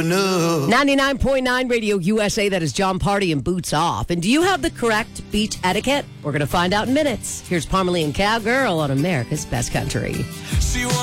enough. 99.9 Radio USA, that is John Party and Boots Off. And do you have the correct beach etiquette? We're going to find out in minutes. Here's Parmalee and Cowgirl on America's Best Country. She